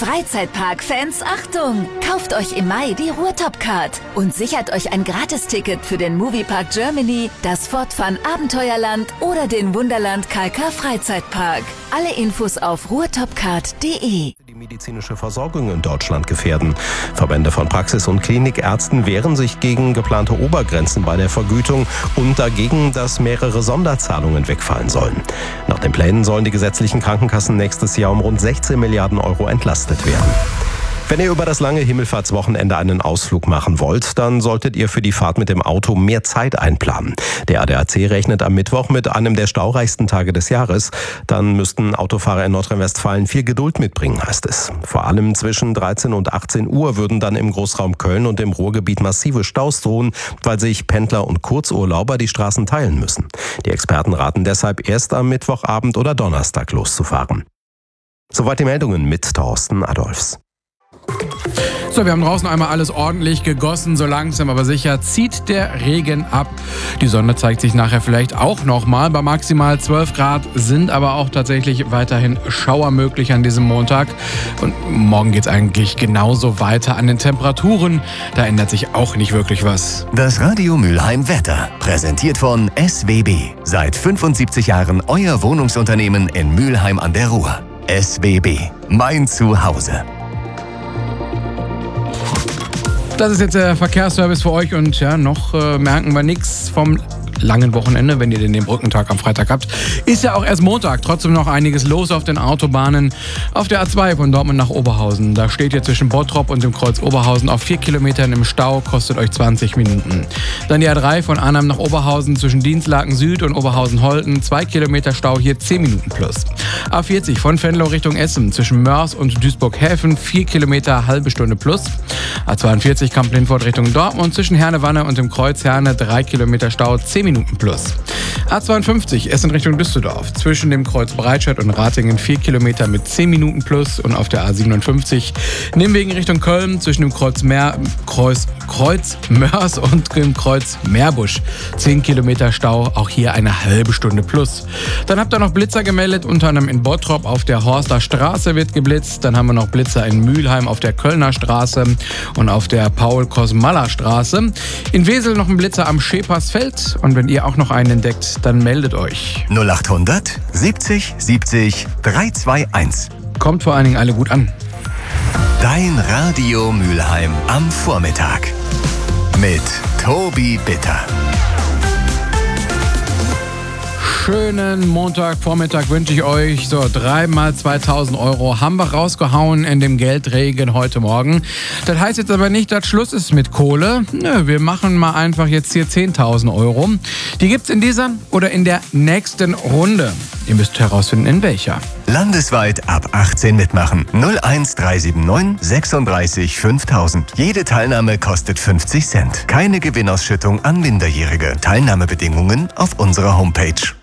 Freizeitpark-Fans, Achtung! Kauft euch im Mai die Ruhrtop-Card und sichert euch ein Gratisticket für den Moviepark Germany, das Fort Fun Abenteuerland oder den Wunderland KK Freizeitpark. Alle Infos auf ruhrtopcard.de. Die medizinische Versorgung in Deutschland gefährden. Verbände von Praxis- und Klinikärzten wehren sich gegen geplante Obergrenzen bei der Vergütung und dagegen, dass mehrere Sonderzahlungen wegfallen sollen. Nach den Plänen sollen die gesetzlichen Krankenkassen nächstes Jahr um rund 16 Milliarden Euro entlastet werden. Wenn ihr über das lange Himmelfahrtswochenende einen Ausflug machen wollt, dann solltet ihr für die Fahrt mit dem Auto mehr Zeit einplanen. Der ADAC rechnet am Mittwoch mit einem der staureichsten Tage des Jahres. Dann müssten Autofahrer in Nordrhein-Westfalen viel Geduld mitbringen, heißt es. Vor allem zwischen 13 und 18 Uhr würden dann im Großraum Köln und im Ruhrgebiet massive Staus drohen, weil sich Pendler und Kurzurlauber die Straßen teilen müssen. Die Experten raten deshalb erst am Mittwochabend oder Donnerstag loszufahren. Soweit die Meldungen mit Thorsten Adolfs. So, wir haben draußen einmal alles ordentlich gegossen. So langsam aber sicher zieht der Regen ab. Die Sonne zeigt sich nachher vielleicht auch nochmal. Bei maximal 12 Grad sind aber auch tatsächlich weiterhin Schauer möglich an diesem Montag. Und morgen geht es eigentlich genauso weiter an den Temperaturen. Da ändert sich auch nicht wirklich was. Das Radio Mülheim Wetter, präsentiert von SWB. Seit 75 Jahren euer Wohnungsunternehmen in Mülheim an der Ruhr. SWB, mein Zuhause. Das ist jetzt der Verkehrsservice für euch und ja, noch merken wir nichts vom langen Wochenende, wenn ihr den Brückentag am Freitag habt. Ist ja auch erst Montag, trotzdem noch einiges los auf den Autobahnen. Auf der A2 von Dortmund nach Oberhausen, da steht ihr zwischen Bottrop und dem Kreuz Oberhausen auf 4 Kilometern im Stau, kostet euch 20 Minuten. Dann die A3 von Arnhem nach Oberhausen zwischen Dienstlaken Süd und Oberhausen-Holten, 2 Kilometer Stau, hier 10 Minuten plus. A40 von Venlo Richtung Essen zwischen Mörs und Duisburg-Häfen, 4 Kilometer, halbe Stunde plus. A42 Kamp-Lindfort Richtung Dortmund zwischen Herne-Wanne und dem Kreuz Herne, 3 Kilometer Stau, 10 Minuten plus. A52 Essen Richtung Düsseldorf zwischen dem Kreuz Breitscheid und Ratingen, 4 Kilometer mit 10 Minuten plus. Und auf der A57 Nimwegen Richtung Köln zwischen dem Kreuz Mörs und dem Kreuz Meerbusch, 10 Kilometer Stau, auch hier eine halbe Stunde plus. Dann habt ihr noch Blitzer gemeldet, unter anderem in Bottrop auf der Horster Straße wird geblitzt. Dann haben wir noch Blitzer in Mülheim auf der Kölner Straße und auf der Paul-Kosmaller Straße. In Wesel noch ein Blitzer am Schepersfeld. Und wenn ihr auch noch einen entdeckt, dann meldet euch. 0800 70 70 321. Kommt vor allen Dingen alle gut an. Dein Radio Mülheim am Vormittag. Mit Tobi Bitter. Schönen Montagvormittag wünsche ich euch. So, 3 mal 2000 Euro haben wir rausgehauen in dem Geldregen heute Morgen. Das heißt jetzt aber nicht, dass Schluss ist mit Kohle. Nö, wir machen mal einfach jetzt hier 10.000 Euro. Die gibt's in dieser oder in der nächsten Runde. Ihr müsst herausfinden, in welcher. Landesweit ab 18 mitmachen. 01379 36 5000. Jede Teilnahme kostet 50 Cent. Keine Gewinnausschüttung an Minderjährige. Teilnahmebedingungen auf unserer Homepage.